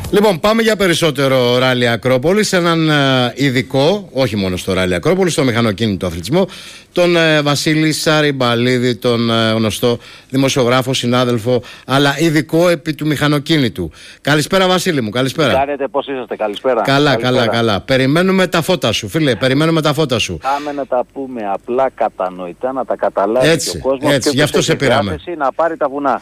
Λοιπόν, πάμε για περισσότερο ράλι Ακρόπολης. Έναν ειδικό, όχι μόνο στο ράλι Ακρόπολης, στο μηχανοκίνητο αθλητισμό, τον Βασίλη Σαριμπαλίδη, τον γνωστό δημοσιογράφο, συνάδελφο, αλλά ειδικό επί του μηχανοκίνητου. Καλησπέρα, Βασίλη μου, καλησπέρα. Κάνετε, πώς είσαστε, καλησπέρα. Καλά. Περιμένουμε τα φώτα σου, φίλε, περιμένουμε τα φώτα σου. Πάμε να τα πούμε απλά, κατανοητά, να τα καταλάβει έτσι, και ο κόσμος. Έτσι, γι' αυτό σε πήραμε. Να πάρει τα βουνά.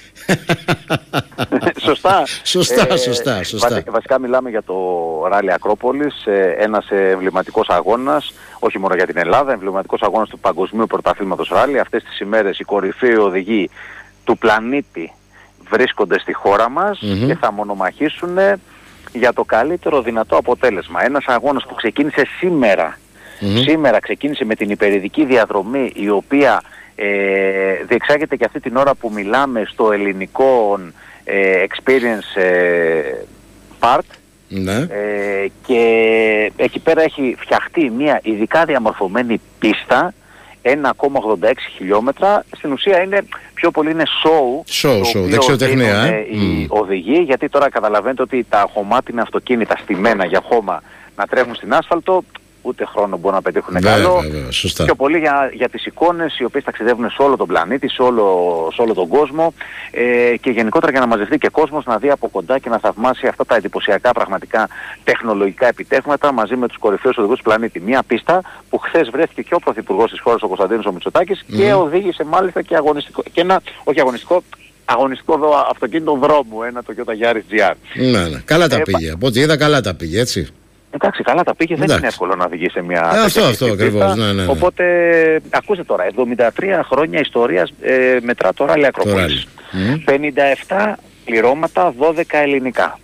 Σωστά. Σωστά. Βασικά μιλάμε για το ράλι Ακρόπολης, ένας εμβληματικός αγώνας, όχι μόνο για την Ελλάδα, εμβληματικός αγώνας του Παγκοσμίου Πρωταθλήματος Ράλι. Αυτές τις ημέρες οι κορυφαίοι οδηγοί του πλανήτη βρίσκονται στη χώρα μας και θα μονομαχήσουν για το καλύτερο δυνατό αποτέλεσμα. Ένας αγώνας που ξεκίνησε σήμερα. Σήμερα ξεκίνησε με την υπερηδική διαδρομή, η οποία διεξάγεται και αυτή την ώρα που μιλάμε στο ελληνικό Experience Park. Ναι. Και εκεί πέρα έχει φτιαχτεί μια ειδικά διαμορφωμένη πίστα, 1,86 χιλιόμετρα. Στην ουσία είναι πιο πολύ είναι show, δεξιοτεχνία. Οι οδηγοί, γιατί τώρα καταλαβαίνετε ότι τα χωμάτινα αυτοκίνητα στημένα για χώμα να τρέχουν στην άσφαλτο, ούτε χρόνο μπορούν να πετύχουν καλό. Πιο πολύ για τις εικόνες οι οποίες ταξιδεύουν σε όλο τον πλανήτη, σε όλο τον κόσμο, και γενικότερα για να μαζευτεί και κόσμος να δει από κοντά και να θαυμάσει αυτά τα εντυπωσιακά πραγματικά τεχνολογικά επιτεύγματα μαζί με τους κορυφαίους οδηγούς του πλανήτη. Μια πίστα που χθες βρέθηκε και ο Πρωθυπουργός της χώρας, ο Κωνσταντίνος ο Μητσοτάκης, και οδήγησε μάλιστα και αγωνιστικό, και ένα, όχι αγωνιστικό αυτοκίνητο δρόμου, ένα Toyota Yaris GR. Ναι. Καλά τα πήγε. Από ό,τι είδα, καλά τα πήγε, έτσι. Εντάξει, καλά τα πήγε, δεν είναι εύκολο να οδηγεί σε μια αυτό ακριβώς, ναι. Οπότε, ακούστε τώρα, 73 χρόνια ιστορίας μετρά το ράλι Ακρόπολης. 57 πληρώματα, 12 ελληνικά.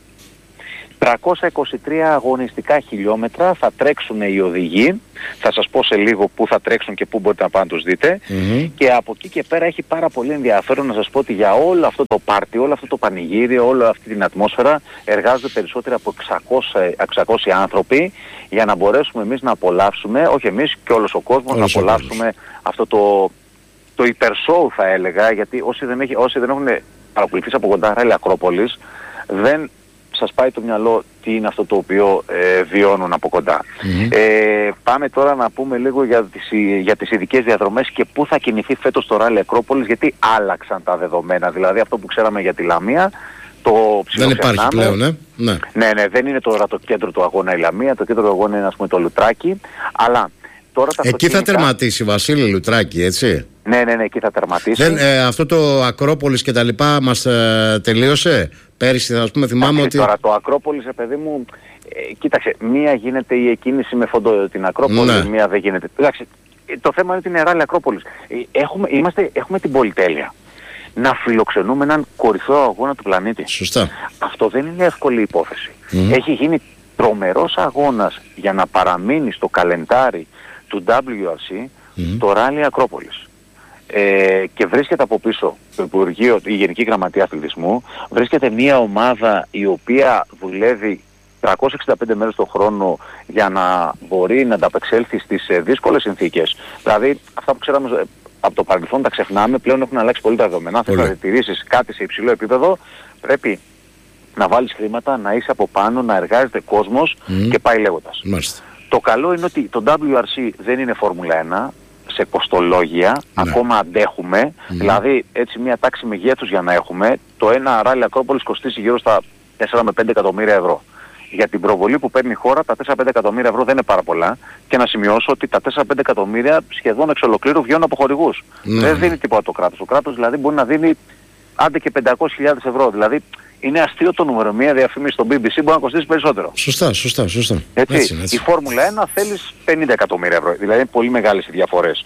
323 αγωνιστικά χιλιόμετρα θα τρέξουν οι οδηγοί. Θα σας πω σε λίγο πού θα τρέξουν και πού μπορείτε να πάνε να τους δείτε. Και από εκεί και πέρα έχει πάρα πολύ ενδιαφέρον να σας πω ότι για όλο αυτό το πάρτι, όλο αυτό το πανηγύρι, όλη αυτή την ατμόσφαιρα εργάζονται περισσότεροι από 600 άνθρωποι για να μπορέσουμε εμείς να απολαύσουμε, όχι εμείς και όλος ο κόσμος, να απολαύσουμε αυτό το υπερσόου θα έλεγα, γιατί όσοι δεν έχουν παρακολουθήσει από κοντά ράλι Ακρόπολης, δεν σας πάει το μυαλό τι είναι αυτό το οποίο βιώνουν από κοντά. Πάμε τώρα να πούμε λίγο για τις ειδικές διαδρομές και πού θα κινηθεί φέτος το ράλι Ακρόπολης, γιατί άλλαξαν τα δεδομένα. Δηλαδή αυτό που ξέραμε για τη Λαμία, το δεν υπάρχει πλέον, Ναι, δεν είναι τώρα το κέντρο του αγώνα η Λαμία, το κέντρο του αγώνα είναι, ας πούμε, το Λουτράκι, αλλά τώρα τα εκεί θα τερματίσει, Βασίλη, Λουτράκι, έτσι. Ναι, εκεί θα τερματίσει. Αυτό το Ακρόπολης και τα λοιπά μας τελείωσε πέρυσι, ας πούμε, θυμάμαι ότι... Τώρα το Ακρόπολης, παιδί μου, κοίταξε, μία γίνεται η εκκίνηση με φόντο την Ακρόπολη, μία δεν γίνεται. Εντάξει, το θέμα είναι ότι είναι ράλι Ακρόπολης. Έχουμε την πολυτέλεια να φιλοξενούμε έναν κορυφαίο αγώνα του πλανήτη. Σωστά. Αυτό δεν είναι εύκολη υπόθεση. Έχει γίνει τρομερός αγώνας για να παραμείνει στο καλεντάρι του WRC το ράλι Ακρόπολης. Και βρίσκεται από πίσω το Υπουργείο, η Γενική Γραμματεία Αθλητισμού, βρίσκεται μια ομάδα η οποία δουλεύει 365 μέρες το χρόνο για να μπορεί να ανταπεξέλθει στις δύσκολες συνθήκες. Δηλαδή αυτά που ξέραμε από το παρελθόν τα ξεχνάμε, πλέον έχουν αλλάξει πολύ τα δεδομένα. Αν θες να διατηρήσεις κάτι σε υψηλό επίπεδο, πρέπει να βάλεις χρήματα, να είσαι από πάνω, να εργάζεται κόσμος και πάει λέγοντας. Το καλό είναι ότι το WRC δεν είναι Φόρμουλα 1, σε κοστολόγια, ακόμα αντέχουμε, δηλαδή έτσι μια τάξη μεγέθους για να έχουμε. Το ένα ράλι Ακρόπολης κοστίζει γύρω στα 4 με 5 εκατομμύρια ευρώ. Για την προβολή που παίρνει η χώρα, τα 4-5 εκατομμύρια ευρώ δεν είναι πάρα πολλά, και να σημειώσω ότι τα 4-5 εκατομμύρια σχεδόν εξ ολοκλήρου βγαίνουν από χορηγούς. Δεν δίνει τίποτα το κράτος. Ο κράτος δηλαδή μπορεί να δίνει άντε και 500.000 ευρώ. Δηλαδή είναι αστείο το νούμερο. Μια διαφήμιση στο BBC μπορεί να κοστίσει περισσότερο. Σωστά. Έτσι. Η Φόρμουλα 1 θέλεις 50 εκατομμύρια ευρώ. Δηλαδή είναι πολύ μεγάλες οι διαφορές.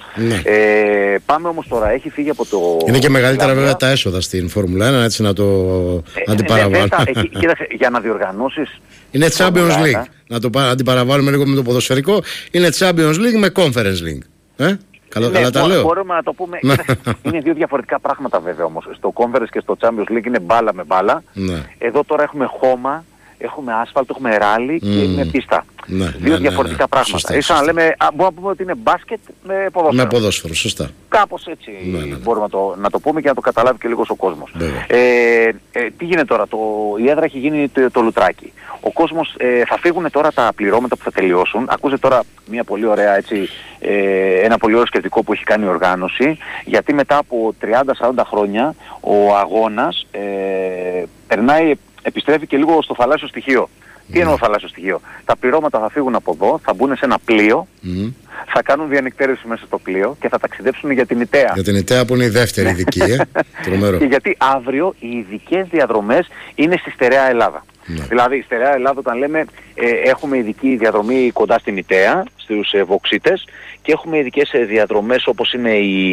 Πάμε όμως τώρα. Έχει φύγει από το... Είναι και μεγαλύτερα βέβαια τα έσοδα στην Φόρμουλα 1, έτσι να το αντιπαραβάλουμε. Κοίταξε, για να διοργανώσεις... Είναι Champions League. Να το αντιπαραβάλουμε λίγο με το ποδοσφαιρικό. Είναι Champions League με Conference League. Καλά τα λέω. Μπορούμε να το πούμε. Είναι δύο διαφορετικά πράγματα βέβαια όμως. Στο Conference και στο Champions League είναι μπάλα με μπάλα. Εδώ τώρα έχουμε χώμα, έχουμε άσφαλτο, έχουμε ράλι και με πίστα. Δύο διαφορετικά πράγματα. Σωστά, Ίσα να λέμε, μπορούμε να πούμε ότι είναι μπάσκετ με ποδόσφαιρο. Με ποδόσφαιρο, σωστά. Κάπως έτσι μπορούμε να το πούμε και να το καταλάβει και λίγο ο κόσμος. Τι γίνεται τώρα, η έδρα έχει γίνει το λουτράκι. Ο κόσμος, θα φύγουν τώρα τα πληρώματα που θα τελειώσουν. Ακούσε τώρα μια πολύ ωραία έτσι, ένα πολύ ωραίο σκεπτικό που έχει κάνει η οργάνωση, γιατί μετά από 30-40 χρόνια ο αγώνας επιστρέφει και λίγο στο θαλάσσιο στοιχείο. Τι εννοώ θαλάσσιο στοιχείο? Τα πληρώματα θα φύγουν από εδώ, θα μπουν σε ένα πλοίο, θα κάνουν διανυκτέρευση μέσα στο πλοίο και θα ταξιδέψουν για την Ιταία. Για την Ιταία που είναι η δεύτερη ειδική, τρομερό. Και γιατί αύριο οι ειδικές διαδρομές είναι στη στερεά Ελλάδα. Δηλαδή, στερεά Ελλάδα, όταν λέμε, έχουμε ειδική διαδρομή κοντά στην Ιταία, στους Βοξίτες, και έχουμε ειδικές διαδρομές όπως είναι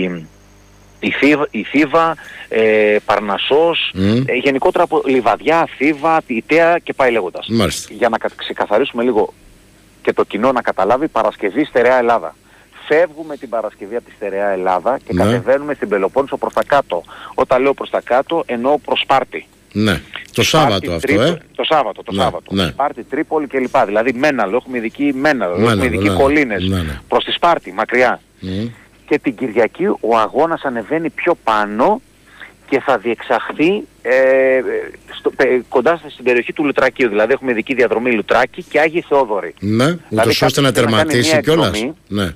η Θήβα, Παρνασσός, γενικότερα από Λιβαδιά, Θήβα, Ιταία και πάει λέγοντας. Για να ξεκαθαρίσουμε λίγο και το κοινό να καταλάβει, Παρασκευή στερεά Ελλάδα. Φεύγουμε την Παρασκευή από τη στερεά Ελλάδα και κατεβαίνουμε στην Πελοπόννησο προς τα κάτω. Όταν λέω προς τα κάτω εννοώ προς Σπάρτη. Ναι, το Σάββατο αυτό, Το Σάββατο. Σπάρτη, Τρίπολη κλπ. Δηλαδή Μέναλο, έχουμε ειδική Μέναλο, έχουμε ειδική Κολίνες, προς τη Σπάρτη, μακριά. Και την Κυριακή ο αγώνας ανεβαίνει πιο πάνω και θα διεξαχθεί κοντά στην περιοχή του Λουτρακίου. Δηλαδή έχουμε ειδική διαδρομή Λουτράκη και Άγιοι Θεόδωροι. Ναι, ούτως ώστε να τερματίσει κιόλας.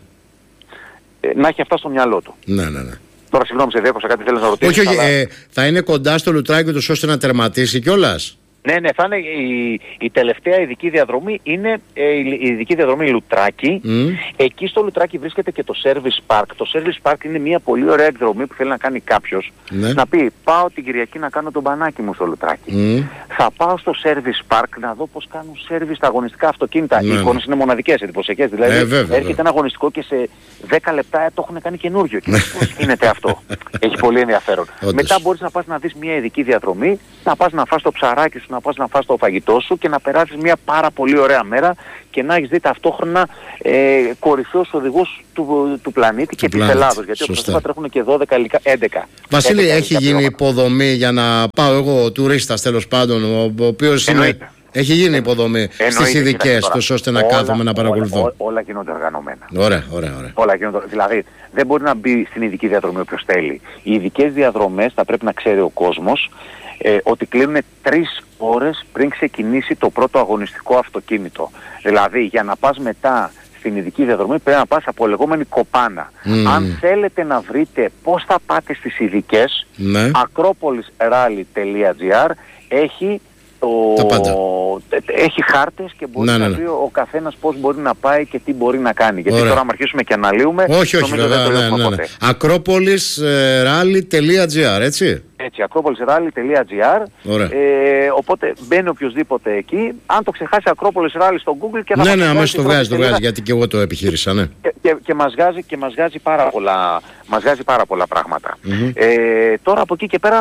Να έχει αυτά στο μυαλό του. Ναι. Τώρα συγγνώμη, σε διέκοψα, κάτι θέλεις να ρωτήσεις? Όχι, θα είναι κοντά στο Λουτράκι ούτως ώστε να τερματίσει κιόλας. Ναι, θα είναι η τελευταία ειδική διαδρομή, είναι η ειδική διαδρομή Λουτράκι. Εκεί στο Λουτράκι βρίσκεται και το Service Park. Το Service Park είναι μια πολύ ωραία εκδρομή που θέλει να κάνει κάποιος. Να πει, πάω την Κυριακή να κάνω τον μπανάκι μου στο Λουτράκι. Θα πάω στο Service Park να δω πώς κάνουν service τα αγωνιστικά αυτοκίνητα. Οι εικόνες είναι μοναδικές, εντυπωσιακές. Δηλαδή έρχεται ένα αγωνιστικό και σε 10 λεπτά το έχουν κάνει καινούριο. Και πώς γίνεται αυτό? Έχει πολύ ενδιαφέρον. Μετά μπορείς να πας να δεις μια ειδική διαδρομή, να πας να φας το ψαράκι σου, να πας να φας το φαγητό σου και να περάσεις μια πάρα πολύ ωραία μέρα και να έχεις δει ταυτόχρονα κορυφαίους οδηγούς του πλανήτη και της Ελλάδος. Γιατί όπως είπα τρέχουν και 12 υλικά, 11. Βασίλη, έχει γίνει υποδομή για να πάω εγώ ο τουρίστας τέλος πάντων, ο οποίος είναι... Έχει γίνει υποδομή στις ειδικές, τόσο ώστε να κάθομαι να παρακολουθώ. Όλα γίνονται οργανωμένα. Ωραία. Όλα γίνονται, δηλαδή δεν μπορεί να μπει στην ειδική διαδρομή όποιος θέλει. Οι ειδικές διαδρομές θα πρέπει να ξέρει ο κόσμος ότι κλείνουν 3 ώρες πριν ξεκινήσει το πρώτο αγωνιστικό αυτοκίνητο. Δηλαδή για να πας μετά στην ειδική διαδρομή πρέπει να πας από λεγόμενη κοπάνα. Αν θέλετε να βρείτε πώς θα πάτε στις ειδικές, acropolisrally.gr έχει έχει χάρτες και μπορεί να δει ο καθένας πώς μπορεί να πάει και τι μπορεί να κάνει. Γιατί τώρα αν αρχίσουμε και αναλύουμε, όχι, acropolisrally.gr, έτσι. Έτσι, acropolisrally.gr. Οπότε μπαίνει οποιοσδήποτε εκεί. Αν το ξεχάσει Acropolis Rally στο Google και θα αμέσως το βγάζει, γιατί και εγώ το επιχείρησα, και μας βγάζει πάρα πολλά πράγματα. Τώρα από εκεί και πέρα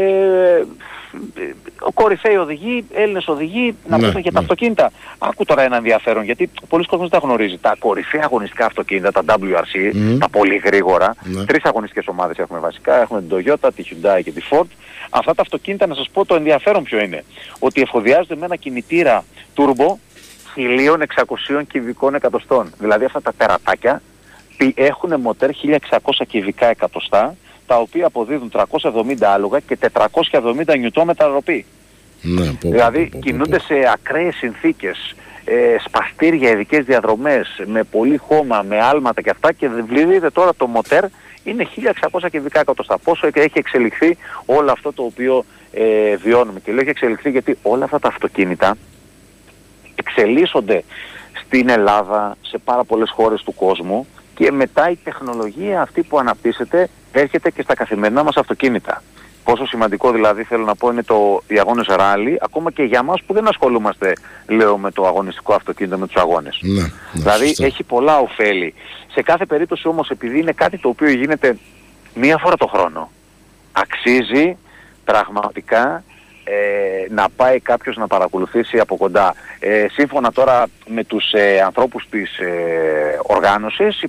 κορυφαίοι οδηγοί, Έλληνες οδηγοί, να πούμε για τα αυτοκίνητα. Άκου τώρα ένα ενδιαφέρον, γιατί πολλοί κόσμος δεν τα γνωρίζει. Τα κορυφαία αγωνιστικά αυτοκίνητα, τα WRC, τα πολύ γρήγορα, 3 αγωνιστικές ομάδες έχουμε βασικά, έχουμε την Toyota, τη Hyundai και τη Ford. Αυτά τα αυτοκίνητα, να σας πω το ενδιαφέρον ποιο είναι, ότι εφοδιάζονται με ένα κινητήρα turbo 1600 κυβικών εκατοστών. Δηλαδή αυτά τα τερατάκια έχουν μοτέρ 1600 κυβικά εκατοστά, τα οποία αποδίδουν 370 άλογα και 470 νιουτόμετρα ροπή. Δηλαδή κινούνται σε ακραίες συνθήκες, σπαστήρια, ειδικές διαδρομές, με πολύ χώμα, με άλματα και αυτά, και δείτε τώρα το μοτέρ είναι 1600 κυβικά εκατοστά. Πόσο έχει εξελιχθεί όλο αυτό το οποίο βιώνουμε. Και λέω έχει εξελιχθεί γιατί όλα αυτά τα αυτοκίνητα εξελίσσονται στην Ελλάδα, σε πάρα πολλές χώρες του κόσμου, και μετά η τεχνολογία αυτή που αναπτύσσεται έρχεται και στα καθημερινά μας αυτοκίνητα. Πόσο σημαντικό δηλαδή θέλω να πω είναι οι αγώνες ράλι, ακόμα και για μας που δεν ασχολούμαστε, λέω, με το αγωνιστικό αυτοκίνητο, με τους αγώνες. Δηλαδή έχει πολλά ωφέλη. Σε κάθε περίπτωση όμως, επειδή είναι κάτι το οποίο γίνεται μία φορά το χρόνο, αξίζει πραγματικά να πάει κάποιος να παρακολουθήσει από κοντά. Σύμφωνα τώρα με τους ανθρώπους της οργάνωσης,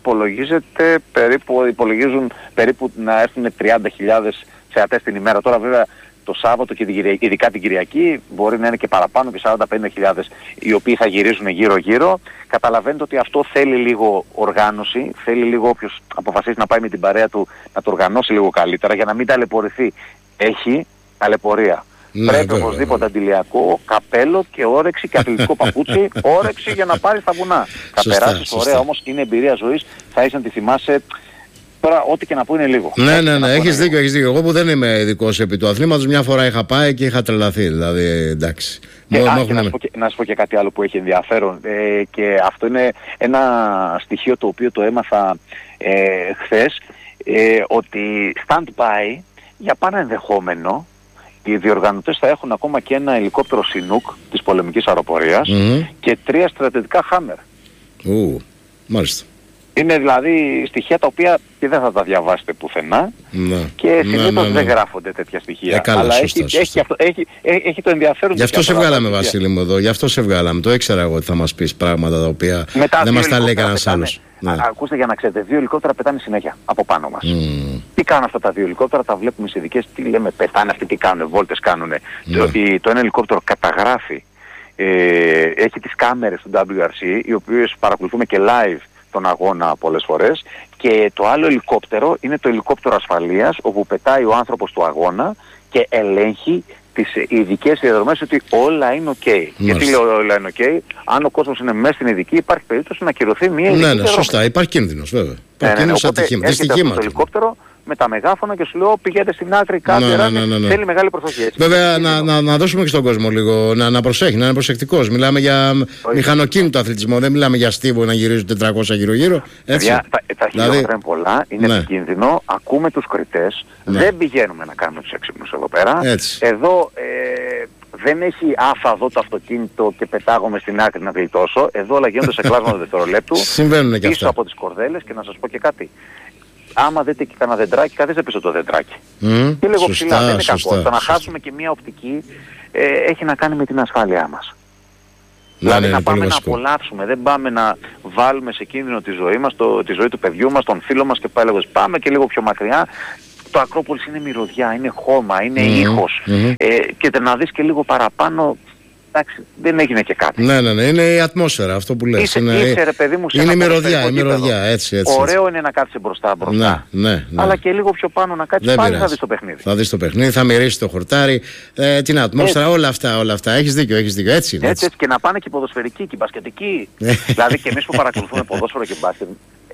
υπολογίζουν περίπου να έρθουν 30.000 θεατές την ημέρα. Τώρα βέβαια το Σάββατο και ειδικά την Κυριακή μπορεί να είναι και παραπάνω και 40-50 χιλιάδες οι οποίοι θα γυρίζουν γύρω-γύρω. Καταλαβαίνετε ότι αυτό θέλει λίγο οργάνωση, θέλει λίγο όποιος αποφασίσει να πάει με την παρέα του να το οργανώσει λίγο καλύτερα για να μην ταλαιπωρηθεί. Έχει ταλαιπωρία. Πρέπει οπωσδήποτε αντιλιακό, καπέλο και όρεξη και αθλητικό παπούτσι, όρεξη για να πάρεις τα βουνά. Θα περάσεις ωραία, όμως είναι εμπειρία ζωής, θα είσαι να τη θυμάσαι. Τώρα, ό,τι και να πω είναι λίγο. Ναι, έχεις δίκιο. Εγώ που δεν είμαι ειδικός επί του αθλήματος, μια φορά είχα πάει και είχα τρελαθεί. Δηλαδή, εντάξει. Να σου πω και κάτι άλλο που έχει ενδιαφέρον. Και αυτό είναι ένα στοιχείο το οποίο το έμαθα χθες. Ότι stand-by για πάνω ενδεχόμενο οι διοργανωτές θα έχουν ακόμα και ένα ελικόπτερο Chinook της πολεμικής αεροπορίας και 3 στρατιωτικά Hammer. Μάλιστα. Είναι δηλαδή στοιχεία τα οποία και δεν θα τα διαβάσετε πουθενά και συνήθως δεν γράφονται τέτοια στοιχεία. Αλλά έχει το ενδιαφέρον. Γι' αυτό σε βγάλαμε, Βασίλη μου, εδώ. Γι' αυτό σε βγάλαμε. Το ήξερα εγώ ότι θα μας πεις πράγματα τα οποία δεν μας τα λέει κανένας άλλος. Ακούστε, για να ξέρετε, 2 ελικόπτερα πετάνε συνέχεια από πάνω μας. Τι κάνουν αυτά τα 2 ελικόπτερα, τα βλέπουμε στις ειδικές, τι λέμε, πετάνε αυτοί, τι κάνουν, βόλτες κάνουν. Το ένα ελικόπτερο καταγράφει, έχει τις κάμερες του WRC, οι οποίες παρακολουθούμε και live τον αγώνα πολλές φορές, και το άλλο ελικόπτερο είναι το ελικόπτερο ασφαλείας, όπου πετάει ο άνθρωπος του αγώνα και ελέγχει τις ειδικές διαδρομές ότι όλα είναι ok. Γιατί λέω όλα είναι ok? Αν ο κόσμος είναι μέσα στην ειδική, υπάρχει περίπτωση να ακυρωθεί μια ειδική διαδρομή. Σωστά, υπάρχει κίνδυνος βέβαια. Υπάρχει κίνδυνος ατυχήματος. Το ελικόπτερο με τα μεγάφωνα και σου λέω πηγαίνετε στην άκρη, κάτι θέλει μεγάλη προσοχή. Βέβαια να δώσουμε και στον κόσμο λίγο να προσέχει, να είναι προσεκτικός. Μιλάμε για μηχανοκίνητο αθλητισμό, δεν μιλάμε για στίβο να γυρίζουν 400 γύρω-γύρω. Τα χιλιόμετρα είναι πολλά, είναι επικίνδυνο, ακούμε τους κριτές, δεν πηγαίνουμε να κάνουμε τους έξυπνους εδώ πέρα. Εδώ δεν έχει άφαδο το αυτοκίνητο και πετάγομαι στην άκρη να γλιτώσω. Εδώ όλα γίνονται σε κλάσματα δευτερολέπτου. Συμβαίνουν και πίσω από τις κορδέλες, και να σας πω και κάτι. Άμα δείτε και κανένα δεντράκι, καθίστε πίσω το δεντράκι. Και λίγο ψηλά, δεν είναι κακό. Το να χάσουμε και μια οπτική έχει να κάνει με την ασφάλειά μας. Δηλαδή να πάμε να απολαύσουμε, δεν πάμε να βάλουμε σε κίνδυνο τη ζωή μας, τη ζωή του παιδιού μας, τον φίλο μας και πάλι λέγοντας. Πάμε και λίγο πιο μακριά. Το Ακρόπολης είναι μυρωδιά, είναι χώμα, είναι ήχος. Και να δεις και λίγο παραπάνω. Εντάξει, δεν έγινε και κάτι. Ναι, είναι η ατμόσφαιρα αυτό που λες. Είσαι ρε παιδί μου, είναι η μυρωδιά, έτσι. Ωραίο είναι να κάτσεις μπροστά. Ναι. Αλλά και λίγο πιο πάνω να κάτσεις, πάλι θα δεις το παιχνίδι. Θα δεις το παιχνίδι, θα μυρίσεις το χορτάρι, την ατμόσφαιρα, όλα αυτά. Έχεις δίκιο. Έτσι είναι. Έτσι. Και να πάνε και οι ποδοσφαιρικοί και οι μπασκετικοί. Δηλαδή και εμείς που παρακολουθούμε ποδόσφαιρο και μπάσκετ,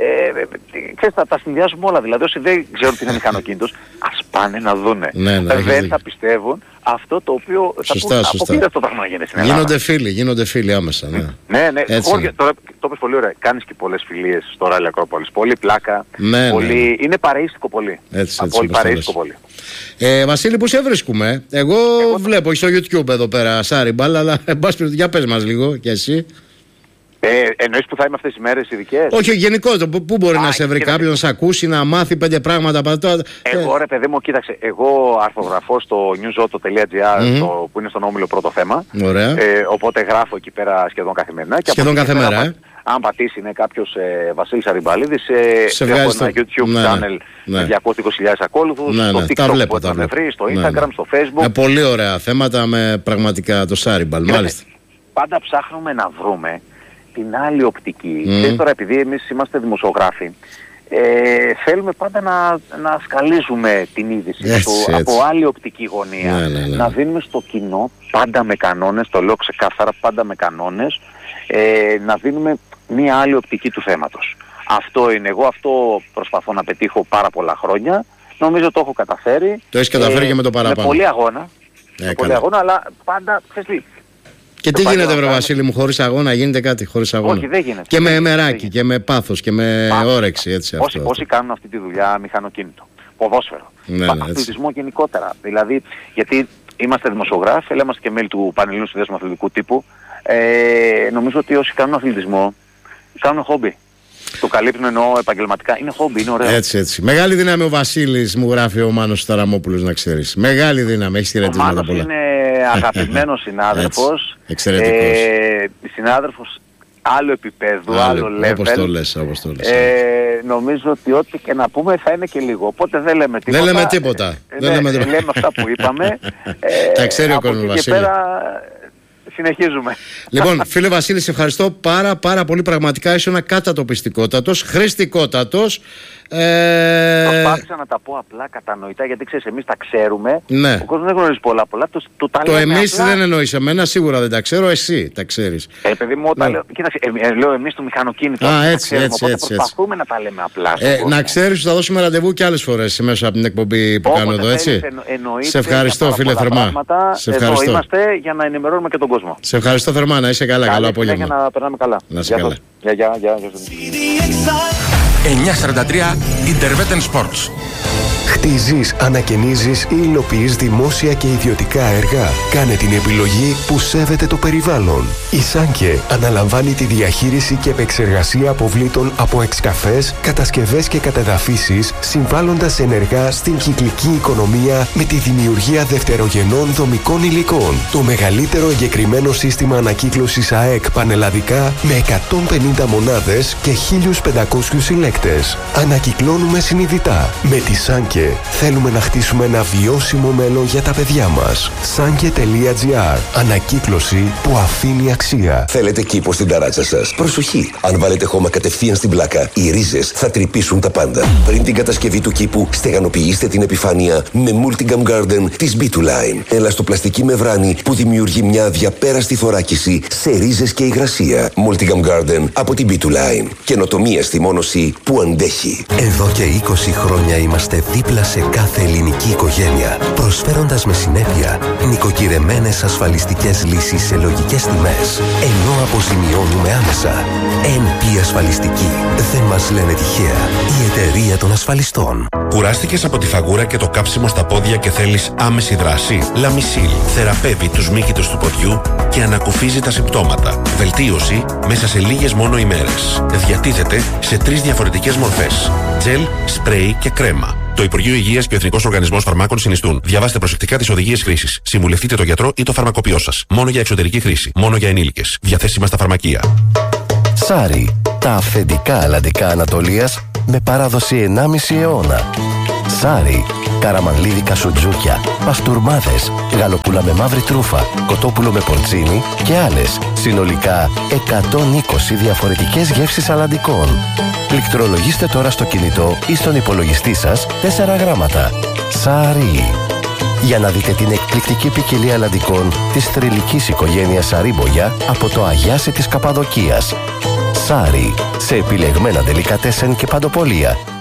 ξέρεις, τα συνδυάζουμε όλα. Δηλαδή όσοι δεν ξέρουν τι είναι μηχανοκίνητος, ας πάνε να δούνε. Δεν θα πιστεύουν αυτό το οποίο θα πούν. Αποκοίτας το πράγμα να γίνει στην Ελλάδα. Γίνονται φίλοι άμεσα. Ναι. Τώρα το είπες πολύ ωραία. Κάνεις και πολλές φιλίες στο Ράλι Ακρόπολης. Πολύ πλάκα. Είναι παρεΐστικο πολύ. Πολύ παρεΐστικο πολύ. Βασίλη, πού σε βρίσκουμε? Εγώ βλέπω στο YouTube εδώ πέρα Σάριμπαλ, αλλά για πες μας λίγο κι εσύ. Εννοείς που θα είμαι αυτές τις μέρες ειδικές? Όχι, γενικότερα. Πού μπορεί να σε βρει κάποιος, να σε ακούσει, να μάθει 5 πράγματα? Εγώ ρε παιδί μου, κοίταξε, εγώ αρθογραφώ στο newsoto.gr που είναι στον Όμιλο Πρώτο Θέμα. Οπότε γράφω εκεί πέρα σχεδόν καθημερινά. Σχεδόν κάθε μέρα, Αν πατήσει κάποιος Βασίλης Αριμπαλίδης, έχω ένα YouTube channel με 220.000 ακόλουθους, στο TikTok που θα με βρει, στο Instagram, στο Facebook. Πολύ ωραία θέματα με πραγματικά το Σάριμπαλ, μάλιστα. Πάντα ψάχνουμε να βρούμε την άλλη οπτική. Και τώρα επειδή εμείς είμαστε δημοσιογράφοι, θέλουμε πάντα να σκαλίζουμε την είδηση από άλλη οπτική γωνία. Να δίνουμε στο κοινό πάντα με κανόνες, το λέω ξεκάθαρα, πάντα με κανόνες, να δίνουμε μία άλλη οπτική του θέματος. Αυτό είναι. Εγώ αυτό προσπαθώ να πετύχω πάρα πολλά χρόνια. Νομίζω το έχω καταφέρει. Το έχεις καταφέρει και με το παραπάνω. Με πολύ αγώνα. Αλλά πάντα, ξέρεις. Και τι γίνεται, βρε Βασίλη μου, χωρίς αγώνα? Γίνεται κάτι χωρίς αγώνα? Όχι, δεν γίνεται. Και με μεράκι και με πάθος και με όρεξη, έτσι. Όσοι κάνουν αυτή τη δουλειά, μηχανοκίνητο, ποδόσφαιρο, αθλητισμό γενικότερα. Δηλαδή, γιατί είμαστε δημοσιογράφοι, αλλά είμαστε και μέλη του Πανελλήνιου Συνδέσμου Αθλητικού Τύπου. Νομίζω ότι όσοι κάνουν αθλητισμό, κάνουν χόμπι. Το καλύπτουν, εννοώ επαγγελματικά. Είναι χόμπι, είναι ωραίο. Έτσι. Μεγάλη δύναμη ο Βασίλης, μου γράφει ο Μάνος Ταραμόπουλος, να ξέρεις. Μεγάλη δύναμη, έχει χαιρετίσματα πολλά. Είναι αγαπημένος συνάδελφος. Εξαιρετικός. Συνάδελφος άλλο επίπεδο, άλλο level. Όπως το λες. Νομίζω ότι ό,τι και να πούμε θα είναι και λίγο. Οπότε δεν λέμε τίποτα. Δεν λέμε τίποτα. Λέμε αυτά που είπαμε. Τα ξέρει ο κόσμος, Βασίλη. Και πέρα συνεχίζουμε. Λοιπόν, φίλε Βασίλη, σε ευχαριστώ πάρα πολύ. Πραγματικά ήσουν κατατοπιστικότατος, χρηστικότατος. Προσπάθησα να τα πω απλά, κατανοητά, γιατί ξέρεις, εμείς τα ξέρουμε. Ναι. Ο κόσμος δεν γνωρίζει πολλά. Το εμείς απλά... δεν εννοείς εμένα, σίγουρα δεν τα ξέρω, εσύ τα ξέρεις. Παιδί μου, όταν λέω, κοίταξε, λέω εμείς το μηχανοκίνητο. Έτσι. Προσπαθούμε να τα λέμε απλά. Να ξέρεις, θα δώσουμε ραντεβού και άλλες φορές μέσα από την εκπομπή που κάνω εδώ, έτσι. Εννοείται, σε ευχαριστώ, φίλε, θερμά. Εδώ είμαστε για να ενημερώνουμε και τον κόσμο. Σε ευχαριστώ θερμά, να είσαι καλά. Καλό απόγευμα. Για να περνάμε καλά. Να είσαι καλά. Γεια. 943 Interveten Sports. Χτίζεις, ανακαινίζεις ή υλοποιείς δημόσια και ιδιωτικά έργα. Κάνε την επιλογή που σέβεται το περιβάλλον. Η Σάνκε αναλαμβάνει τη διαχείριση και επεξεργασία αποβλήτων από εξκαφές, κατασκευές και κατεδαφίσεις, συμβάλλοντας ενεργά στην κυκλική οικονομία με τη δημιουργία δευτερογενών δομικών υλικών. Το μεγαλύτερο εγκεκριμένο σύστημα ανακύκλωσης ΑΕΚ πανελλαδικά με 150 μονάδες και 1.500 συλλέκτες. Ανακυκλώνουμε συνειδητά. Με τη Σάνκε θέλουμε να χτίσουμε ένα βιώσιμο μέλλον για τα παιδιά μας. Sanke.gr. Ανακύκλωση που αφήνει αξία. Θέλετε κήπο στην ταράτσα σας? Προσοχή! Αν βάλετε χώμα κατευθείαν στην πλάκα, οι ρίζες θα τρυπήσουν τα πάντα. Πριν την κατασκευή του κήπου, στεγανοποιήστε την επιφάνεια με Multigam Garden της B2Line. Ελαστοπλαστική μεμβράνη που δημιουργεί μια αδιαπέραστη θωράκιση σε ρίζες και υγρασία. Multigam Garden από την B2Line. Καινοτομία στη μόνωση που αντέχει. Εδώ και 20 χρόνια είμαστε δίπλα σε κάθε ελληνική οικογένεια, προσφέροντας με συνέπεια νοικοκυρεμένες ασφαλιστικές λύσεις σε λογικές τιμές, ενώ αποζημιώνουμε άμεσα. NP Ασφαλιστική. Δεν μας λένε τυχαία. Η εταιρεία των ασφαλιστών. Κουράστηκες από τη φαγούρα και το κάψιμο στα πόδια και θέλεις άμεση δράση? Λαμισίλ θεραπεύει τους μύκητους του ποδιού και ανακουφίζει τα συμπτώματα. Βελτίωση μέσα σε λίγες μόνο ημέρες. Διατίθεται σε 3 διαφορετικές μορφές: τζελ, σπρέι και κρέμα. Το Υπουργείο Υγείας και ο Εθνικός Οργανισμός Φαρμάκων συνιστούν. Διαβάστε προσεκτικά τις οδηγίες χρήσης. Συμβουλευτείτε τον γιατρό ή το φαρμακοποιό σας. Μόνο για εξωτερική χρήση. Μόνο για ενήλικες. Διαθέσιμα στα φαρμακεία. Σάρι. Τα αυθεντικά αλλαντικά Ανατολίας με παράδοση 1,5 αιώνα. Σάρι. Καραμανλίδικα σουτζούκια, παστούρμάδες, γαλοπούλα με μαύρη τρούφα, κοτόπουλο με πορτσίνι και άλλες. Συνολικά 120 διαφορετικές γεύσεις αλλαντικών. Πληκτρολογήστε τώρα στο κινητό ή στον υπολογιστή σας 4 γράμματα. Σάρι. Για να δείτε την εκπληκτική ποικιλία αλλαντικών της θρυλικής οικογένειας Σαρίμπογια από το Αγιάσι της Καπαδοκίας. Σάρι. Σε επιλεγμένα ντελικατέσεν και παντοπολία.